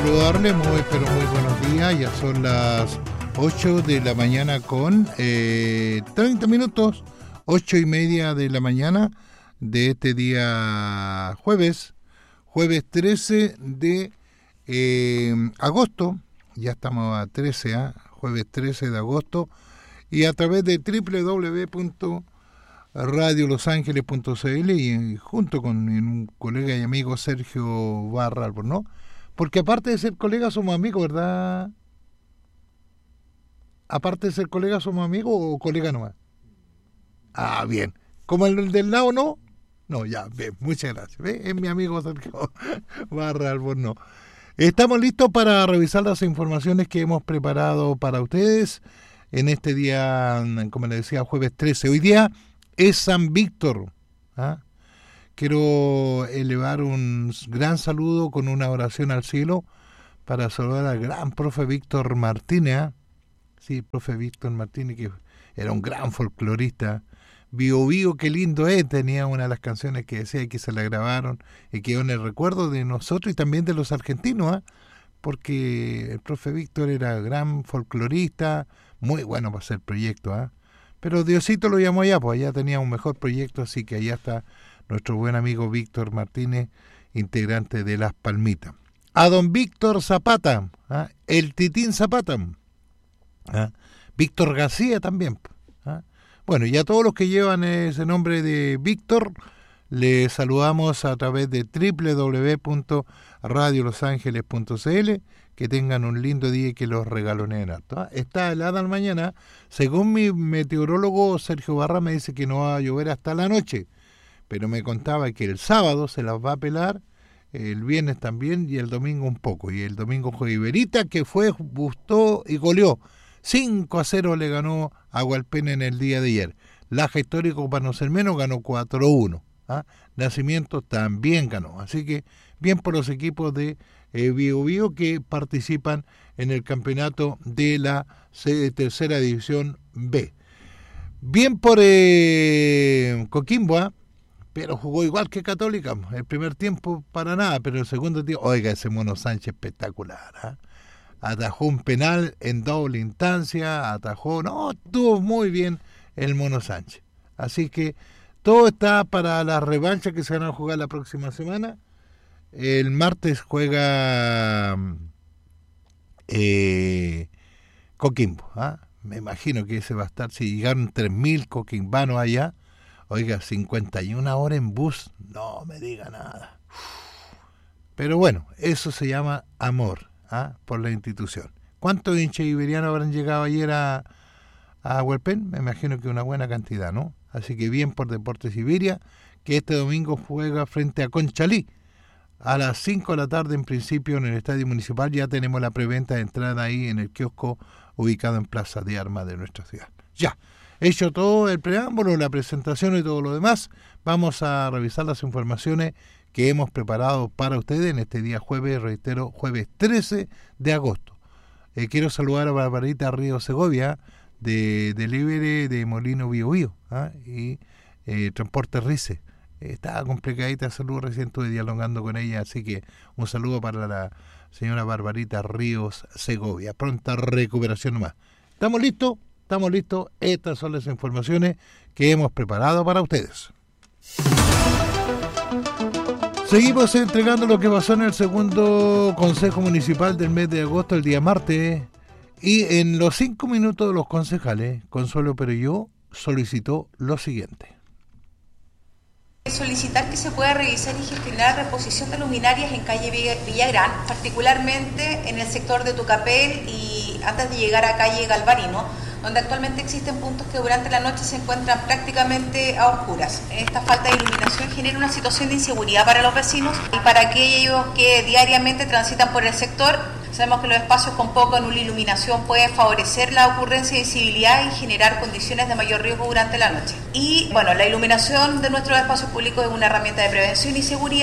saludarle, pero muy buenos días. Ya son las 8 de la mañana con 30 minutos, 8:30 de la mañana de este día jueves 13 de agosto. Ya estamos a 13, jueves 13 de agosto, y a través de www.radiolosangeles.cl y junto con un colega y amigo Sergio Barra Albornoz, porque aparte de ser colegas somos amigos, ¿verdad? Aparte de ser colegas somos amigos o colega nomás. Ah, bien. ¿Como el del lado no? No, ya, bien, muchas gracias. ¿Ve? Es mi amigo Sergio Barra Albornoz. Estamos listos para revisar las informaciones que hemos preparado para ustedes en este día, como les decía, jueves 13. Hoy día es San Víctor. Quiero elevar un gran saludo con una oración al cielo para saludar al gran profe Víctor Martínez. Sí, profe Víctor Martínez, que era un gran folclorista. Bio Bio, qué lindo es, tenía una de las canciones que decía que se la grabaron y quedó en el recuerdo de nosotros y también de los argentinos, porque el profe Víctor era gran folclorista, muy bueno para hacer proyectos, pero Diosito lo llamó allá, pues allá tenía un mejor proyecto, así que allá está nuestro buen amigo Víctor Martínez, integrante de Las Palmitas. A don Víctor Zapata, el Titín Zapata, Víctor García también. Bueno, y a todos los que llevan ese nombre de Víctor, les saludamos a través de www.radiolosangeles.cl. Que tengan un lindo día y que los regaloneen harto. Está helada mañana. Según mi meteorólogo Sergio Barra, me dice que no va a llover hasta la noche, pero me contaba que el sábado se las va a pelar, el viernes también y el domingo un poco. Y el domingo juega Iberita, que gustó y goleó. 5-0 le ganó a Hualpén en el día de ayer. Laja Histórico, para no ser menos, ganó 4-1. Nacimiento también ganó. Así que bien por los equipos de Bio Bio que participan en el campeonato de la tercera división B. Bien por Coquimbo, pero jugó igual que Católica. El primer tiempo para nada, pero el segundo tiempo, oiga, ese Mono Sánchez espectacular. Atajó un penal en doble instancia, estuvo muy bien el Mono Sánchez. Así que todo está para la revancha que se van a jugar la próxima semana. El martes juega Coquimbo. Me imagino que ese va a estar, si llegaron 3.000 coquimbanos allá, oiga, 51 horas en bus, no me diga nada. Pero bueno, eso se llama amor por la institución. ¿Cuántos hinchas iberianos habrán llegado ayer a Hualpén? Me imagino que una buena cantidad, ¿no? Así que bien por Deportes Iberia, que este domingo juega frente a Conchalí. A las 5 de la tarde, en principio, en el Estadio Municipal. Ya tenemos la preventa de entrada ahí en el kiosco ubicado en Plaza de Armas de nuestra ciudad. Ya, hecho todo el preámbulo, la presentación y todo lo demás, vamos a revisar las informaciones que hemos preparado para ustedes en este día jueves, reitero, jueves 13 de agosto. Quiero saludar a Barbarita Ríos Segovia, de Delivery de Molino Bio Bio, y Transporte Rice. Estaba complicadita de salud, recién estuve dialogando con ella, así que un saludo para la señora Barbarita Ríos Segovia. Pronta recuperación nomás. ¿Estamos listos? Estamos listos. Estas son las informaciones que hemos preparado para ustedes. Seguimos entregando lo que pasó en el segundo Consejo Municipal del mes de agosto, el día martes. Y en los 5 minutos de los concejales, Consuelo Perelló solicitó lo siguiente. Solicitar que se pueda revisar y gestionar la reposición de luminarias en calle Villagrán, particularmente en el sector de Tucapel y antes de llegar a calle Galvarino, donde actualmente existen puntos que durante la noche se encuentran prácticamente a oscuras. Esta falta de iluminación genera una situación de inseguridad para los vecinos y para aquellos que diariamente transitan por el sector. Sabemos que los espacios con poca iluminación pueden favorecer la ocurrencia de incivilidad y generar condiciones de mayor riesgo durante la noche. Y bueno, la iluminación de nuestros espacios públicos es una herramienta de prevención y seguridad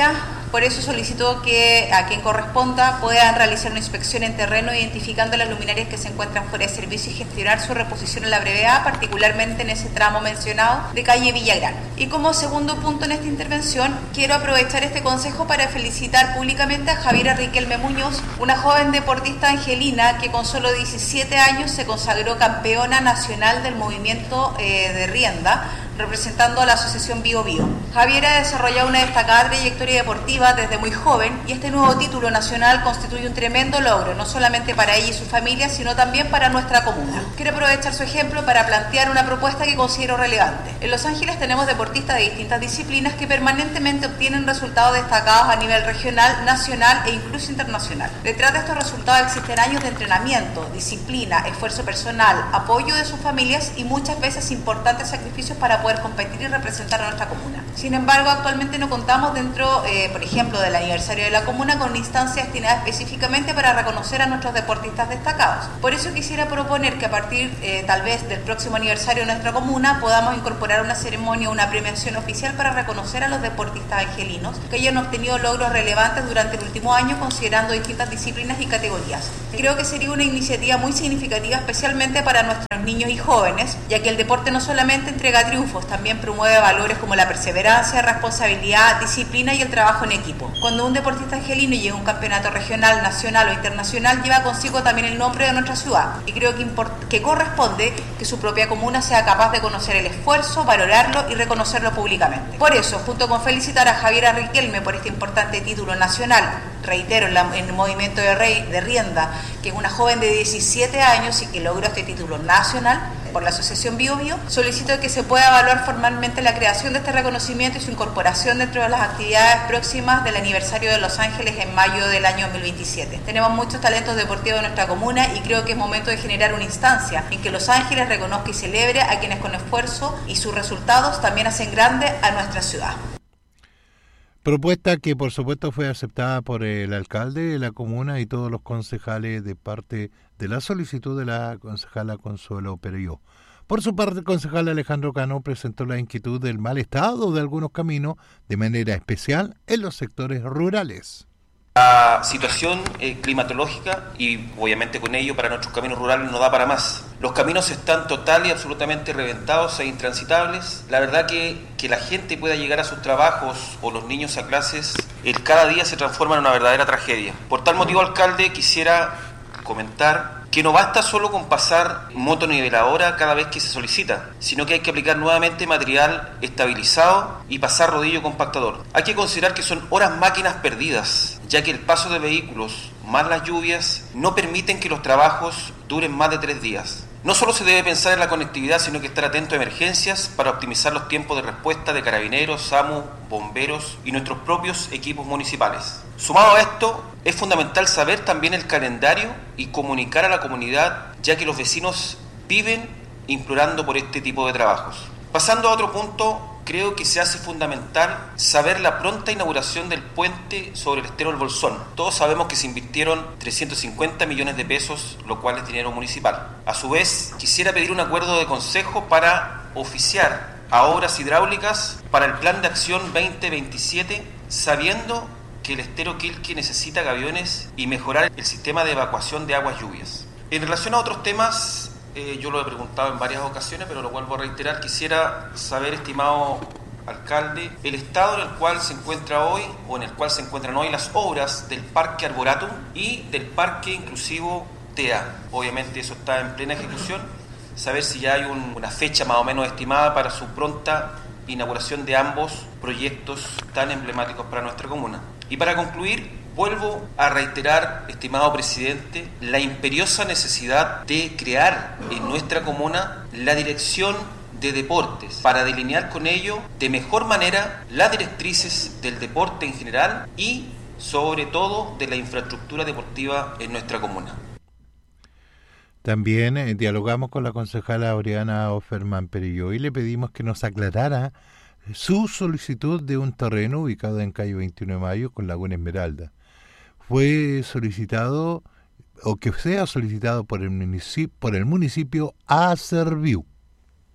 Por eso solicitó que a quien corresponda puedan realizar una inspección en terreno identificando las luminarias que se encuentran fuera de servicio y gestionar su reposición en la brevedad, particularmente en ese tramo mencionado de calle Villagrán. Y como segundo punto en esta intervención, quiero aprovechar este consejo para felicitar públicamente a Javiera Riquelme Muñoz, una joven deportista angelina que con solo 17 años se consagró campeona nacional del movimiento de rienda, representando a la Asociación Bio Bio. Javiera ha desarrollado una destacada trayectoria deportiva desde muy joven y este nuevo título nacional constituye un tremendo logro, no solamente para ella y su familia, sino también para nuestra comuna. Quiero aprovechar su ejemplo para plantear una propuesta que considero relevante. En Los Ángeles tenemos deportistas de distintas disciplinas que permanentemente obtienen resultados destacados a nivel regional, nacional e incluso internacional. Detrás de estos resultados existen años de entrenamiento, disciplina, esfuerzo personal, apoyo de sus familias y muchas veces importantes sacrificios para poder competir y representar a nuestra comuna. Sin embargo, actualmente no contamos dentro, por ejemplo, del aniversario de la comuna con una instancia destinada específicamente para reconocer a nuestros deportistas destacados. Por eso quisiera proponer que a partir, tal vez, del próximo aniversario de nuestra comuna podamos incorporar una ceremonia, una premiación oficial para reconocer a los deportistas angelinos que hayan obtenido logros relevantes durante el último año considerando distintas disciplinas y categorías. Creo que sería una iniciativa muy significativa, especialmente para nuestros niños y jóvenes, ya que el deporte no solamente entrega triunfos, también promueve valores como la perseverancia, responsabilidad, disciplina y el trabajo en equipo. Cuando un deportista angelino llega a un campeonato regional, nacional o internacional, lleva consigo también el nombre de nuestra ciudad y creo que corresponde que su propia comuna sea capaz de conocer el esfuerzo, valorarlo y reconocerlo públicamente. Por eso, junto con felicitar a Javiera Riquelme por este importante título nacional, reitero, en el movimiento de rienda, que es una joven de 17 años y que logró este título nacional por la Asociación Bio Bio, solicito que se pueda evaluar formalmente la creación de este reconocimiento y su incorporación dentro de las actividades próximas del aniversario de Los Ángeles en mayo del año 2027. Tenemos muchos talentos deportivos en nuestra comuna y creo que es momento de generar una instancia en que Los Ángeles reconozca y celebre a quienes con esfuerzo y sus resultados también hacen grande a nuestra ciudad. Propuesta que por supuesto fue aceptada por el alcalde de la comuna y todos los concejales de parte de la solicitud de la concejala Consuelo Perelló. Por su parte, el concejal Alejandro Cano presentó la inquietud del mal estado de algunos caminos, de manera especial en los sectores rurales. La situación climatológica y obviamente con ello para nuestros caminos rurales no da para más. Los caminos están total y absolutamente reventados e intransitables. La verdad que la gente pueda llegar a sus trabajos o los niños a clases, cada día se transforma en una verdadera tragedia. Por tal motivo, alcalde, quisiera comentar que no basta solo con pasar motoniveladora cada vez que se solicita, sino que hay que aplicar nuevamente material estabilizado y pasar rodillo compactador. Hay que considerar que son horas máquinas perdidas, ya que el paso de vehículos más las lluvias no permiten que los trabajos duren más de 3 días. No solo se debe pensar en la conectividad, sino que estar atento a emergencias para optimizar los tiempos de respuesta de carabineros, SAMU, bomberos y nuestros propios equipos municipales. Sumado a esto, es fundamental saber también el calendario y comunicar a la comunidad, ya que los vecinos viven implorando por este tipo de trabajos. Pasando a otro punto, creo que se hace fundamental saber la pronta inauguración del puente sobre el estero del Bolsón. Todos sabemos que se invirtieron 350 millones de pesos, lo cual es dinero municipal. A su vez, quisiera pedir un acuerdo de consejo para oficiar a obras hidráulicas para el Plan de Acción 2027, sabiendo que el estero Quilque necesita gaviones y mejorar el sistema de evacuación de aguas lluvias. En relación a otros temas, yo lo he preguntado en varias ocasiones, pero lo vuelvo a reiterar. Quisiera saber, estimado alcalde, el estado en el cual se encuentra hoy, o en el cual se encuentran hoy las obras del Parque Arboratum y del Parque Inclusivo TEA. Obviamente eso está en plena ejecución. Saber si ya hay una fecha más o menos estimada para su pronta inauguración de ambos proyectos tan emblemáticos para nuestra comuna. Y para concluir, vuelvo a reiterar, estimado presidente, la imperiosa necesidad de crear en nuestra comuna la dirección de deportes para delinear con ello de mejor manera las directrices del deporte en general y sobre todo de la infraestructura deportiva en nuestra comuna. También dialogamos con la concejala Oriana Offerman Perelló y le pedimos que nos aclarara su solicitud de un terreno ubicado en calle 21 de Mayo con Laguna Esmeralda. Fue solicitado, o que sea solicitado por el municipio Acerviu.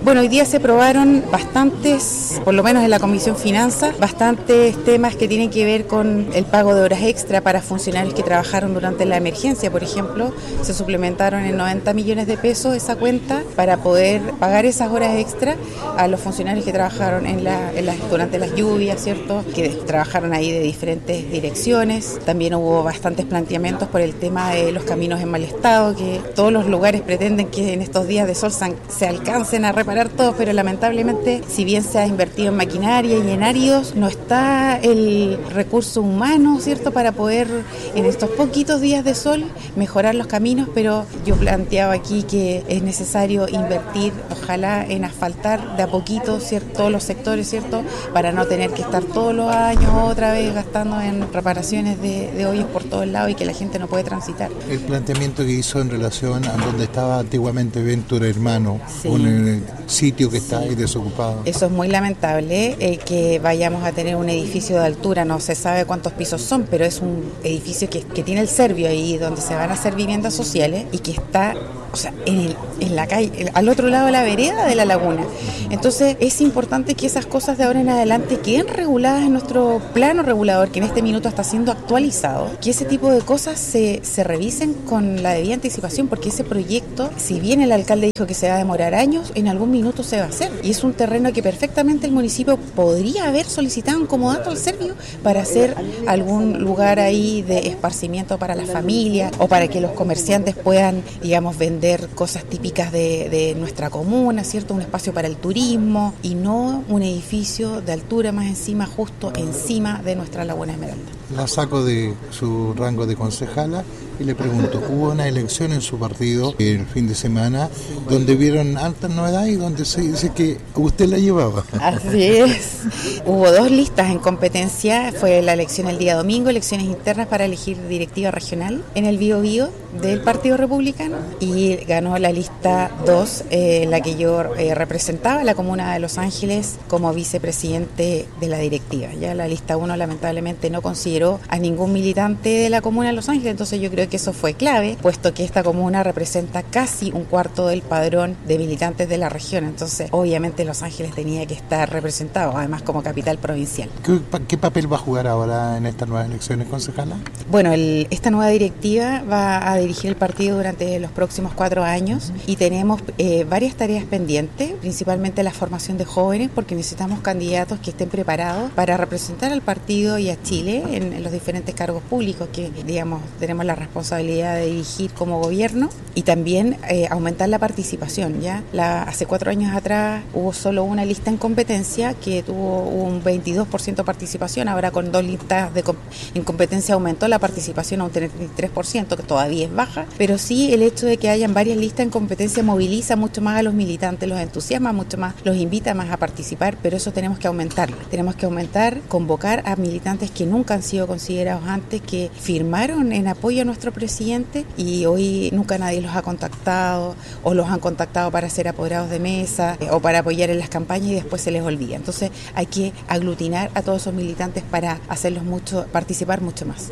Bueno, hoy día se aprobaron bastantes, por lo menos en la Comisión Finanzas, bastantes temas que tienen que ver con el pago de horas extra para funcionarios que trabajaron durante la emergencia, por ejemplo. Se suplementaron en 90 millones de pesos esa cuenta para poder pagar esas horas extra a los funcionarios que trabajaron durante las lluvias, ¿cierto? Que trabajaron ahí de diferentes direcciones. También hubo bastantes planteamientos por el tema de los caminos en mal estado, que todos los lugares pretenden que en estos días de sol se alcancen a reparar todos, pero lamentablemente, si bien se ha invertido en maquinaria y en áridos, no está el recurso humano, ¿cierto?, para poder en estos poquitos días de sol mejorar los caminos, pero yo planteaba aquí que es necesario invertir, ojalá, en asfaltar de a poquito, ¿cierto?, todos los sectores, ¿cierto?, para no tener que estar todos los años otra vez gastando en reparaciones de hoyos por todos lados y que la gente no puede transitar. El planteamiento que hizo en relación a donde estaba antiguamente Ventura Hermano, sí, un sitio que está ahí desocupado. Eso es muy lamentable, que vayamos a tener un edificio de altura, no se sabe cuántos pisos son, pero es un edificio que tiene el Servio ahí, donde se van a hacer viviendas sociales y que está, o sea, en la calle, al otro lado de la vereda de la laguna. Entonces es importante que esas cosas de ahora en adelante queden reguladas en nuestro plano regulador, que en este minuto está siendo actualizado, que ese tipo de cosas se revisen con la debida anticipación, porque ese proyecto, si bien el alcalde dijo que se va a demorar años, en algún minuto se va a hacer. Y es un terreno que perfectamente el municipio podría haber solicitado un comodato al Servio para hacer algún lugar ahí de esparcimiento para las familias o para que los comerciantes puedan, digamos, vender cosas típicas de nuestra comuna, ¿cierto? Un espacio para el turismo y no un edificio de altura más encima, justo encima de nuestra Laguna Esmeralda. La saco de su rango de concejala y le pregunto, hubo una elección en su partido el fin de semana donde vieron altas novedades y donde se dice que usted la llevaba. Así es. Hubo 2 listas en competencia, fue la elección el día domingo, elecciones internas para elegir directiva regional en el Biobío del Partido Republicano, y ganó la lista 2, la que yo representaba, la comuna de Los Ángeles, como vicepresidente de la directiva. Ya la lista 1 lamentablemente no consideró a ningún militante de la comuna de Los Ángeles, entonces yo creo que eso fue clave, puesto que esta comuna representa casi un cuarto del padrón de militantes de la región, entonces obviamente Los Ángeles tenía que estar representado, además como capital provincial. ¿Qué papel va a jugar ahora en estas nuevas elecciones, concejala? Bueno, esta nueva directiva va a dirigir el partido durante los próximos 4 años y tenemos varias tareas pendientes, principalmente la formación de jóvenes, porque necesitamos candidatos que estén preparados para representar al partido y a Chile en los diferentes cargos públicos que, digamos, tenemos la responsabilidad de dirigir como gobierno, y también aumentar la participación. Ya hace 4 años atrás hubo solo una lista en competencia que tuvo un 22% de participación, ahora con 2 listas en competencia aumentó la participación a un 33%, que todavía es baja, pero sí el hecho de que hayan varias listas en competencia moviliza mucho más a los militantes, los entusiasma mucho más, los invita más a participar, pero eso tenemos que aumentarlo. Tenemos que convocar a militantes que nunca han sido considerados antes, que firmaron en apoyo a nuestro presidente y hoy nunca nadie los ha contactado o los han contactado para ser apoderados de mesa o para apoyar en las campañas y después se les olvida. Entonces hay que aglutinar a todos esos militantes para hacerlos participar mucho más.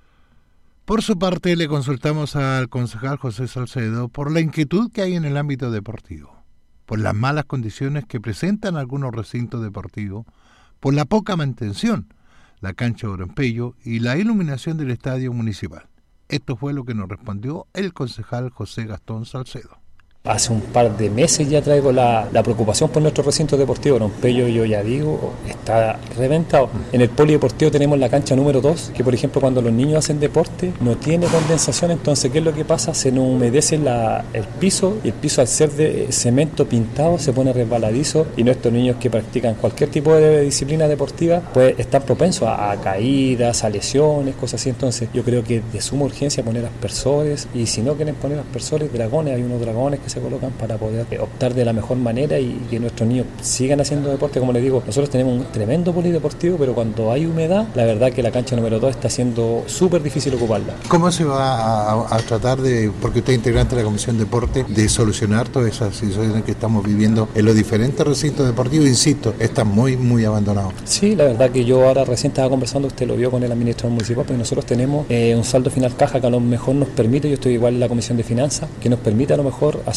Por su parte, le consultamos al concejal José Salcedo por la inquietud que hay en el ámbito deportivo, por las malas condiciones que presentan algunos recintos deportivos, por la poca mantención, la cancha de Oropello y la iluminación del estadio municipal. Esto fue lo que nos respondió el concejal José Gastón Salcedo. Hace un par de meses ya traigo la preocupación por nuestro recinto deportivo. Oropello, yo ya digo, está reventado. En el polideportivo tenemos la cancha número 2, que por ejemplo cuando los niños hacen deporte no tiene condensación, entonces ¿qué es lo que pasa? Se nos humedece el piso, y el piso al ser de cemento pintado se pone resbaladizo, y nuestros niños que practican cualquier tipo de disciplina deportiva pues están propensos a caídas, a lesiones, cosas así. Entonces yo creo que de suma urgencia poner aspersores, y si no quieren poner aspersores, dragones, hay unos dragones que se colocan para poder optar de la mejor manera y que nuestros niños sigan haciendo deporte. Como les digo, nosotros tenemos un tremendo polideportivo, pero cuando hay humedad, la verdad que la cancha número 2 está siendo súper difícil ocuparla. ¿Cómo se va a tratar de, porque usted es integrante de la Comisión de Deporte, de solucionar todas esas situaciones que estamos viviendo en los diferentes recintos deportivos? Insisto, están muy, muy abandonados. Sí, la verdad que yo ahora recién estaba conversando, usted lo vio con el administrador municipal, porque nosotros tenemos un saldo final caja que a lo mejor nos permite, yo estoy igual en la Comisión de Finanzas, que nos permite a lo mejor hacer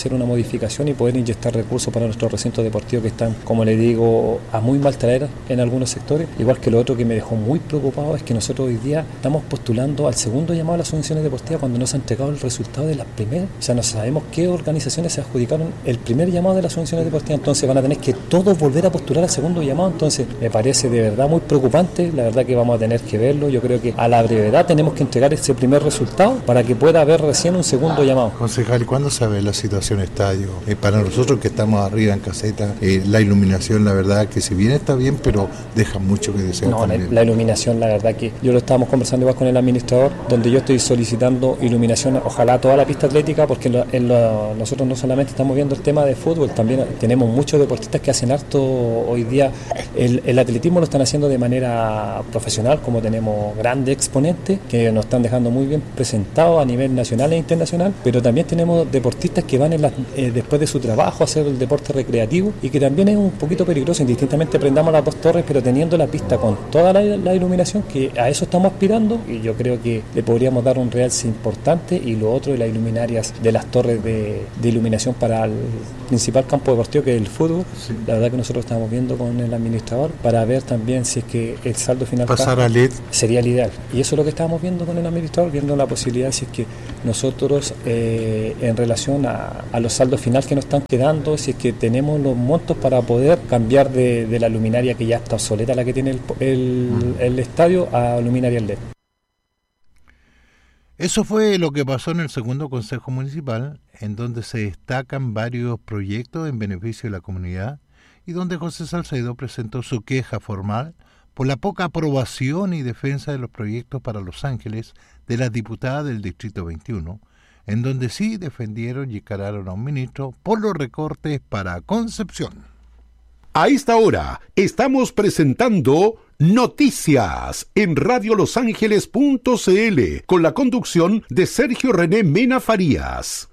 hacer una modificación y poder inyectar recursos para nuestros recintos deportivos que están, como le digo, a muy mal traer en algunos sectores. Igual que lo otro que me dejó muy preocupado es que nosotros hoy día estamos postulando al segundo llamado a las subvenciones deportivas cuando no se ha entregado el resultado de las primeras. O sea, no sabemos qué organizaciones se adjudicaron el primer llamado de las subvenciones deportivas, entonces van a tener que todos volver a postular al segundo llamado. Entonces me parece de verdad muy preocupante, la verdad que vamos a tener que verlo. Yo creo que a la brevedad tenemos que entregar ese primer resultado para que pueda haber recién un segundo llamado. Concejal, ¿cuándo se ve la situación estadio? Para nosotros que estamos arriba en caseta, la iluminación, la verdad que si bien está bien, pero deja mucho que desear. No, la iluminación, la verdad que yo lo estábamos conversando igual con el administrador, donde yo estoy solicitando iluminación, ojalá toda la pista atlética, porque nosotros no solamente estamos viendo el tema de fútbol, también tenemos muchos deportistas que hacen harto hoy día. El atletismo lo están haciendo de manera profesional, como tenemos grandes exponentes que nos están dejando muy bien presentados a nivel nacional e internacional, pero también tenemos deportistas que van después de su trabajo a hacer el deporte recreativo y que también es un poquito peligroso. Indistintamente prendamos las dos torres, pero teniendo la pista con toda la iluminación, que a eso estamos aspirando, y yo creo que le podríamos dar un realce importante. Y lo otro de las iluminarias de las torres de iluminación para el principal campo deportivo, que es el fútbol. Sí. La verdad que nosotros estamos viendo con el administrador para ver también si es que el saldo final pasar a LED sería el ideal, y eso es lo que estábamos viendo con el administrador, viendo la posibilidad si es que nosotros en relación a los saldos finales que nos están quedando, si es que tenemos los montos para poder cambiar de la luminaria que ya está obsoleta, la que tiene el estadio, a luminaria LED. Eso fue lo que pasó en el segundo Consejo Municipal, en donde se destacan varios proyectos en beneficio de la comunidad y donde José Salcedo presentó su queja formal por la poca aprobación y defensa de los proyectos para Los Ángeles de las diputadas del Distrito 21, en donde sí defendieron y encararon a un ministro por los recortes para Concepción. A esta hora estamos presentando Noticias en radiolosangeles.cl con la conducción de Sergio René Mena Farías.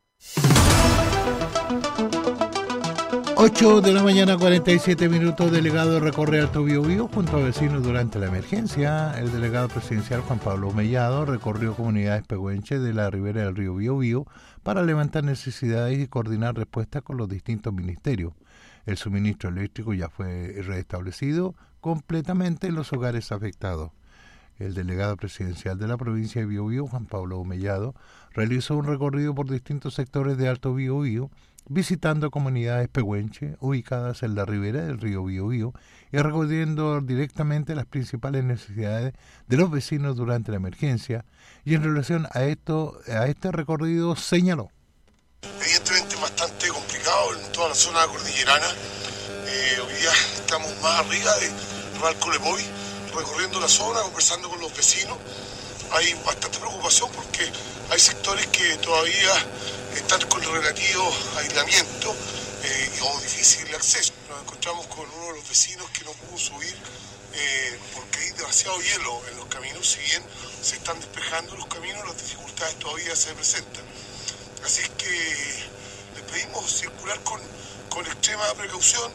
8 de la mañana, 47 minutos. Delegado recorre Alto Biobío junto a vecinos durante la emergencia. El delegado presidencial Juan Pablo Mellado recorrió comunidades pehuenches de la ribera del río Biobío para levantar necesidades y coordinar respuestas con los distintos ministerios. El suministro eléctrico ya fue restablecido completamente en los hogares afectados. El delegado presidencial de la provincia de Biobío, Juan Pablo Mellado, realizó un recorrido por distintos sectores de Alto Biobío, visitando comunidades pehuenches ubicadas en la ribera del río Biobío y recorriendo directamente las principales necesidades de los vecinos durante la emergencia. Y en relación a este recorrido señaló: evidentemente bastante complicado en toda la zona cordillerana. Hoy día estamos más arriba de Raval Colepoy, recorriendo la zona, conversando con los vecinos. Hay bastante preocupación porque hay sectores que todavía están con el relativo aislamiento o difícil acceso. Nos encontramos con uno de los vecinos que no pudo subir porque hay demasiado hielo en los caminos. Si bien se están despejando los caminos, las dificultades todavía se presentan. Así es que les pedimos circular con extrema precaución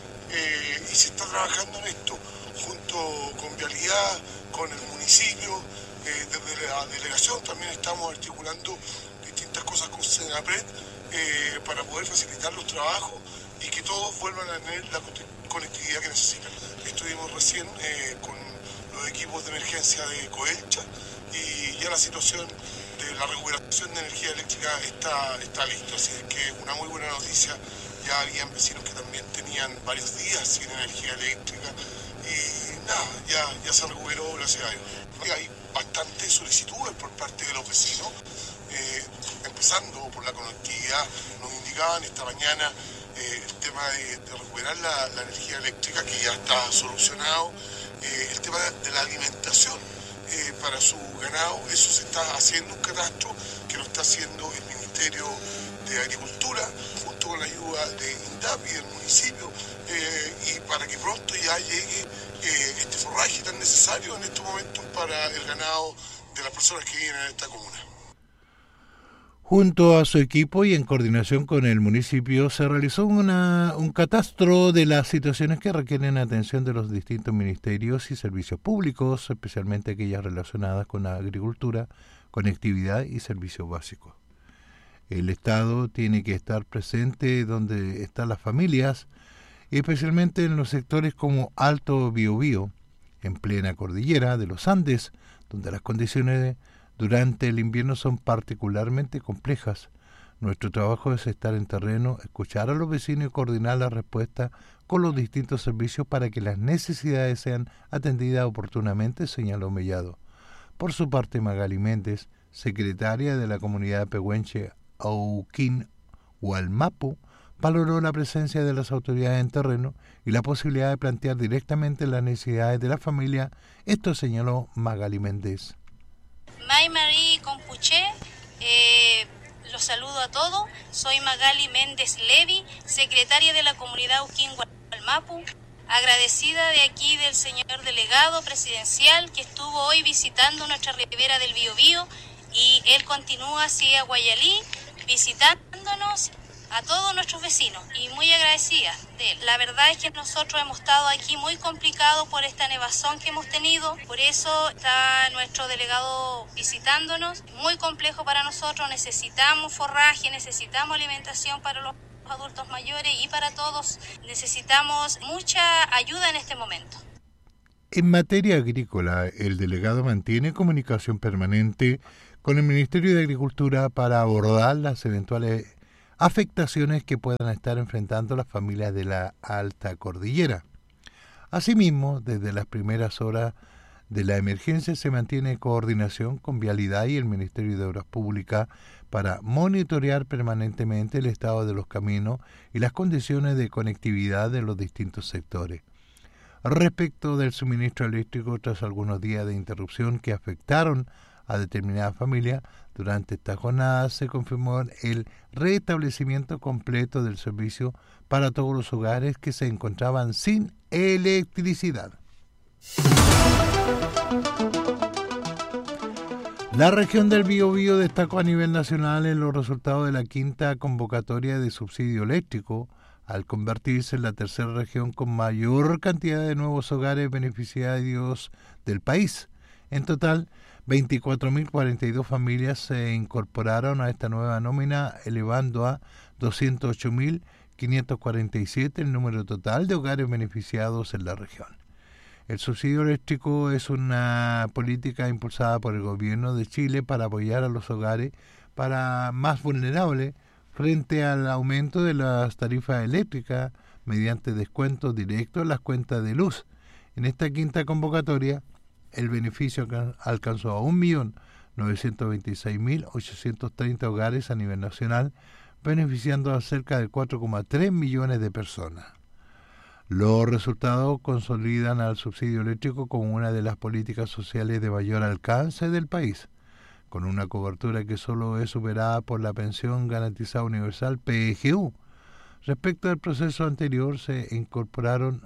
y se está trabajando en esto junto con Vialidad, con el municipio. Desde la delegación también estamos articulando distintas cosas con Senapred para poder facilitar los trabajos y que todos vuelvan a tener la conectividad que necesitan. Estuvimos recién con los equipos de emergencia de Coelcha y ya la situación de la recuperación de energía eléctrica está lista, así es que una muy buena noticia. Ya habían vecinos que también tenían varios días sin energía eléctrica y nada, ya se recuperó, gracias a Dios. Hay bastantes solicitudes por parte de los vecinos, empezando por la conectividad. Nos indicaban esta mañana el tema de recuperar la energía eléctrica, que ya está solucionado, el tema de la alimentación para su ganado. Eso se está haciendo un catastro que lo está haciendo el Ministerio de Agricultura junto con la ayuda de INDAP y del municipio, y para que pronto ya llegue este forraje tan necesario en estos momentos para el ganado de las personas que viven en esta comuna. Junto a su equipo y en coordinación con el municipio se realizó un catastro de las situaciones que requieren atención de los distintos ministerios y servicios públicos, especialmente aquellas relacionadas con la agricultura, conectividad y servicios básicos. El Estado tiene que estar presente donde están las familias, y especialmente en los sectores como Alto Biobío, en plena cordillera de los Andes, donde las condiciones durante el invierno son particularmente complejas. Nuestro trabajo es estar en terreno, escuchar a los vecinos y coordinar la respuesta con los distintos servicios para que las necesidades sean atendidas oportunamente, señaló Mellado. Por su parte, Magali Méndez, secretaria de la comunidad pehuenche Auquín Hualmapu, valoró la presencia de las autoridades en terreno y la posibilidad de plantear directamente las necesidades de la familia. Esto señaló Magali Méndez. May Marie Compuché, los saludo a todos. Soy Magali Méndez Levi, secretaria de la comunidad Auquín Hualmapu, agradecida de aquí del señor delegado presidencial que estuvo hoy visitando nuestra ribera del Biobío, y él continúa hacia Guayalí visitándonos a todos nuestros vecinos, y muy agradecida de él. La verdad es que nosotros hemos estado aquí muy complicados por esta nevazón que hemos tenido, por eso está nuestro delegado visitándonos. Muy complejo para nosotros, necesitamos forraje, necesitamos alimentación para los adultos mayores y para todos. Necesitamos mucha ayuda en este momento. En materia agrícola, el delegado mantiene comunicación permanente con el Ministerio de Agricultura para abordar las eventuales afectaciones que puedan estar enfrentando las familias de la alta cordillera. Asimismo, desde las primeras horas de la emergencia se mantiene coordinación con Vialidad y el Ministerio de Obras Públicas para monitorear permanentemente el estado de los caminos y las condiciones de conectividad de los distintos sectores. Respecto del suministro eléctrico, tras algunos días de interrupción que afectaron a determinadas familias, durante esta jornada se confirmó el restablecimiento completo del servicio para todos los hogares que se encontraban sin electricidad. La región del Biobío destacó a nivel nacional en los resultados de la quinta convocatoria de subsidio eléctrico, al convertirse en la tercera región con mayor cantidad de nuevos hogares beneficiarios del país. En total, 24.042 familias se incorporaron a esta nueva nómina, elevando a 208.547 el número total de hogares beneficiados en la región. El subsidio eléctrico es una política impulsada por el gobierno de Chile para apoyar a los hogares más vulnerables frente al aumento de las tarifas eléctricas mediante descuentos directos en las cuentas de luz. En esta quinta convocatoria, el beneficio alcanzó a 1.926.830 hogares a nivel nacional, beneficiando a cerca de 4,3 millones de personas. Los resultados consolidan al subsidio eléctrico como una de las políticas sociales de mayor alcance del país, con una cobertura que solo es superada por la pensión garantizada universal PGU. Respecto al proceso anterior, se incorporaron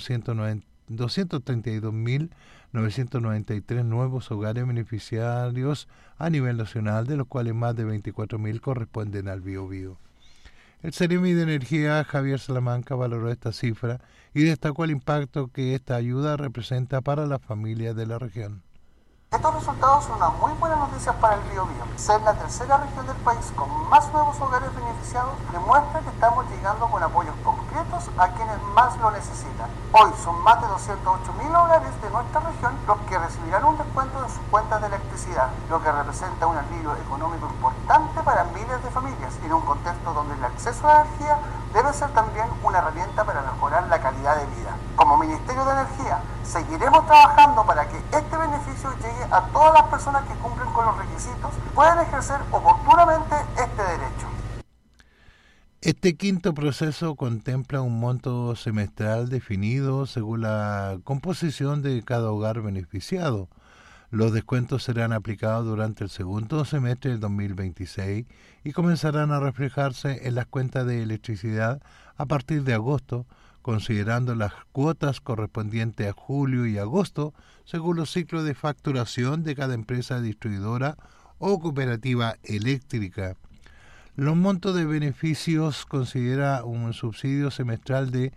232.993 nuevos hogares beneficiarios a nivel nacional, de los cuales más de 24.000 corresponden al Biobío. El Ceremi de Energía, Javier Salamanca, valoró esta cifra y destacó el impacto que esta ayuda representa para las familias de la región. Estos resultados son una muy buena noticia para el Biobío. Ser la tercera región del país con más nuevos hogares beneficiados demuestra que estamos llegando con apoyos concretos a quienes más lo necesitan. Hoy son más de 208.000 hogares de nuestra región los que recibirán un descuento en sus cuentas de electricidad, lo que representa un alivio económico importante para miles de familias en un contexto donde el acceso a la energía debe ser también una herramienta para mejorar la calidad de vida. Como Ministerio de Energía, seguiremos trabajando para que este beneficio llegue a todas las personas que cumplen con los requisitos y puedan ejercer oportunamente este derecho. Este quinto proceso contempla un monto semestral definido según la composición de cada hogar beneficiado. Los descuentos serán aplicados durante el segundo semestre del 2026 y comenzarán a reflejarse en las cuentas de electricidad a partir de agosto, considerando las cuotas correspondientes a julio y agosto según los ciclos de facturación de cada empresa distribuidora o cooperativa eléctrica. Los montos de beneficios considera un subsidio semestral de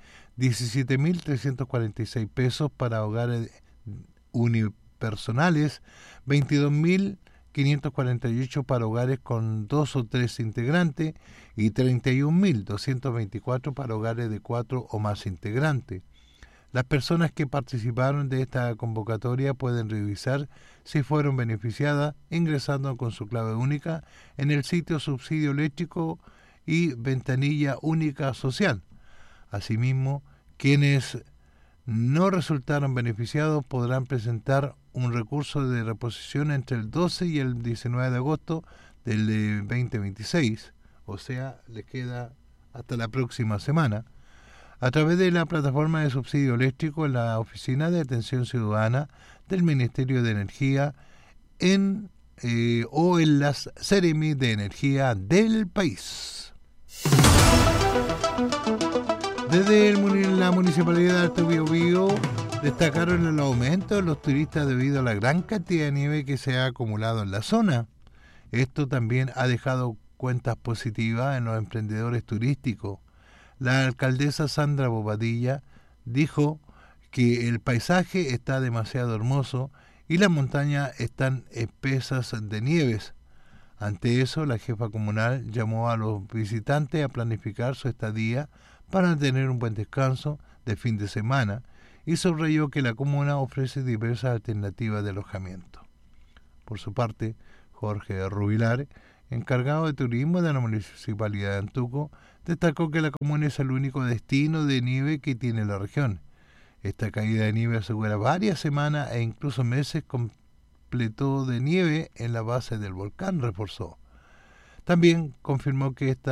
17.346 pesos para hogares unipersonales, 22.500 548 para hogares con 2 o 3 integrantes y 31.224 para hogares de 4 o más integrantes. Las personas que participaron de esta convocatoria pueden revisar si fueron beneficiadas ingresando con su clave única en el sitio Subsidio Eléctrico y Ventanilla Única Social. Asimismo, quienes no resultaron beneficiados podrán presentar un recurso de reposición entre el 12 y el 19 de agosto del 2026, o sea, les queda hasta la próxima semana, a través de la plataforma de subsidio eléctrico en la Oficina de Atención Ciudadana del Ministerio de Energía o en las Seremi de Energía del país. Desde la Municipalidad de Alto Biobío destacaron el aumento de los turistas debido a la gran cantidad de nieve que se ha acumulado en la zona. Esto también ha dejado cuentas positivas en los emprendedores turísticos. La alcaldesa Sandra Bobadilla dijo que el paisaje está demasiado hermoso y las montañas están espesas de nieves. Ante eso, la jefa comunal llamó a los visitantes a planificar su estadía para tener un buen descanso de fin de semana y subrayó que la comuna ofrece diversas alternativas de alojamiento. Por su parte, Jorge Rubilar, encargado de turismo de la Municipalidad de Antuco, destacó que la comuna es el único destino de nieve que tiene la región. Esta caída de nieve asegura varias semanas e incluso meses completo de nieve en la base del volcán, reforzó. También confirmó que esta